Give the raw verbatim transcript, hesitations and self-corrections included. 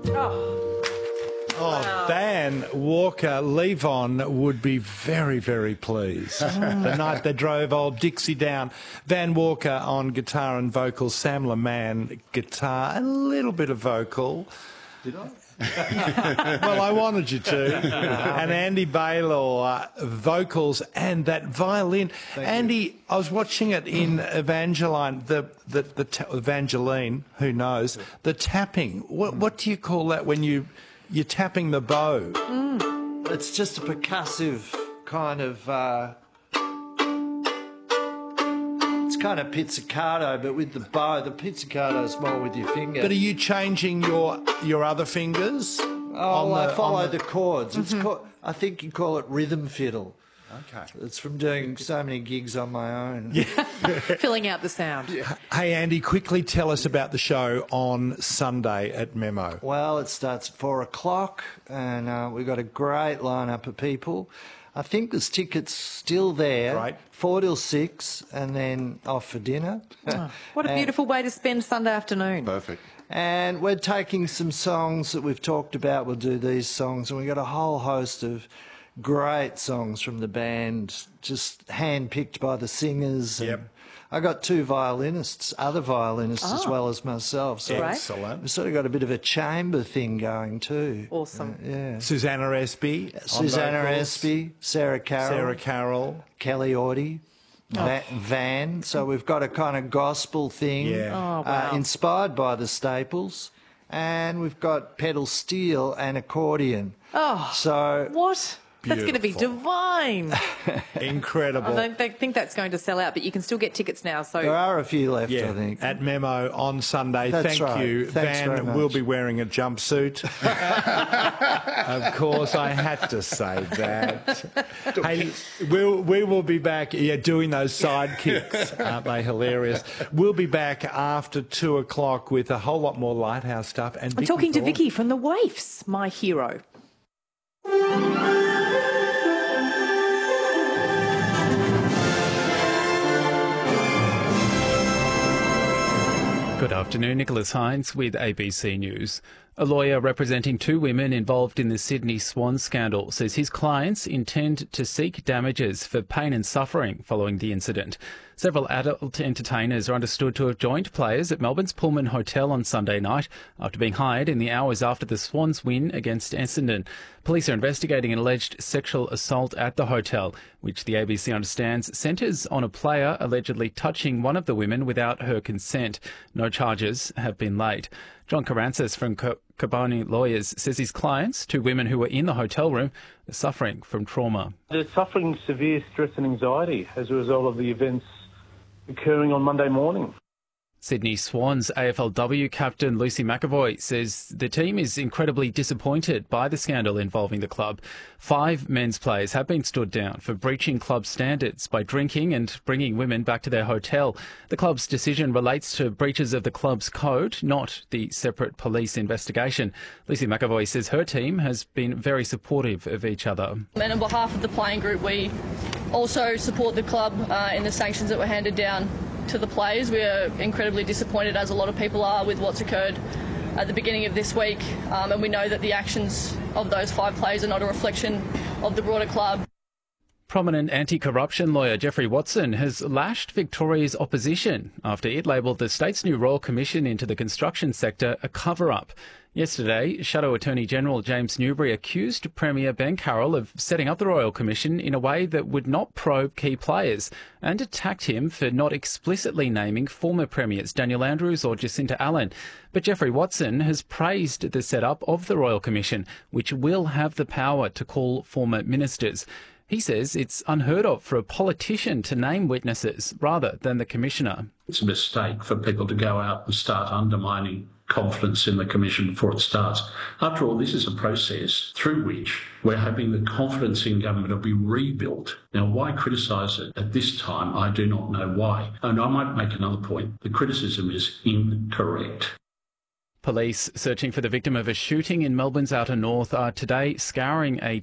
Oh. Oh, wow. Van Walker, Levon would be very, very pleased. The night they drove old Dixie down. Van Walker on guitar and vocals, Sam LeMan guitar, a little bit of vocal. Did I? Well, I wanted you to. And Andy Baylor, uh, vocals and that violin. Thank Andy, you. I was watching it in Evangeline, the, the, the ta- Evangeline, who knows, the tapping. What, what do you call that when you... You're tapping the bow? Mm. It's just a percussive kind of... Uh, it's kind of pizzicato, but with the bow. The pizzicato is more with your finger. But are you changing your your other fingers? Oh, the, I follow the... the chords. It's mm-hmm. called, I think you call it rhythm fiddle. Okay. It's from doing so many gigs on my own. Yeah. Filling out the sound. Yeah. Hey, Andy, quickly tell us about the show on Sunday at Memo. Well, it starts at four o'clock, and uh, we've got a great lineup of people. I think there's tickets still there. Right. Four till six, and then off for dinner. Oh, what a beautiful way to spend Sunday afternoon. Perfect. And we're taking some songs that we've talked about. We'll do these songs, and we've got a whole host of great songs from the band, just hand-picked by the singers. Yep. And I got two violinists, other violinists oh. as well as myself. So excellent. we've sort of got a bit of a chamber thing going too. Awesome. Uh, yeah. Susanna Espy. Susanna Espy, Sarah Carroll. Sarah Carroll. Kelly Audie. Oh. Van. So we've got a kind of gospel thing Yeah. Oh, wow. uh, inspired by the Staples. And we've got pedal steel and accordion. Oh, so what? That's going to be divine. Incredible. I don't th- think that's going to sell out, but you can still get tickets now. So there are a few left, yeah, I think. at Memo on Sunday. That's Thank right. you. Thanks very Van much. will be wearing a jumpsuit. Of course, I had to say that. Hey, we'll, we will be back, yeah, doing those side kicks. Aren't they hilarious? We'll be back after two o'clock with a whole lot more Lighthouse stuff. And I'm Vicky talking to Thorpe. Vicky from the Waifs, my hero. Good afternoon, Nicholas Hines with A B C News. A lawyer representing two women involved in the Sydney Swan scandal says his clients intend to seek damages for pain and suffering following the incident. Several adult entertainers are understood to have joined players at Melbourne's Pullman Hotel on Sunday night after being hired in the hours after the Swans' win against Essendon. Police are investigating an alleged sexual assault at the hotel, which the A B C understands centres on a player allegedly touching one of the women without her consent. No charges have been laid. John Carancis from Caboni Lawyers says his clients, two women who were in the hotel room, are suffering from trauma. They're suffering severe stress and anxiety as a result of the events occurring on Monday morning. Sydney Swans A F L W captain Lucy McAvoy says the team is incredibly disappointed by the scandal involving the club. Five men's players have been stood down for breaching club standards by drinking and bringing women back to their hotel. The club's decision relates to breaches of the club's code, not the separate police investigation. Lucy McAvoy says her team has been very supportive of each other. And on behalf of the playing group, we also support the club uh, in the sanctions that were handed down to the players. We are incredibly disappointed, as a lot of people are, with what's occurred at the beginning of this week, um, and we know that the actions of those five players are not a reflection of the broader club. Prominent anti-corruption lawyer Geoffrey Watson has lashed Victoria's opposition after it labelled the state's new Royal Commission into the construction sector a cover-up. Yesterday, Shadow Attorney-General James Newbury accused Premier Ben Carroll of setting up the Royal Commission in a way that would not probe key players and attacked him for not explicitly naming former Premiers Daniel Andrews or Jacinta Allen. But Geoffrey Watson has praised the setup of the Royal Commission, which will have the power to call former ministers. He says it's unheard of for a politician to name witnesses rather than the Commissioner. It's a mistake for people to go out and start undermining confidence in the Commission before it starts. After all, this is a process through which we're hoping the confidence in government will be rebuilt. Now, why criticise it at this time? I do not know why. And I might make another point. The criticism is incorrect. Police searching for the victim of a shooting in Melbourne's outer north are today scouring a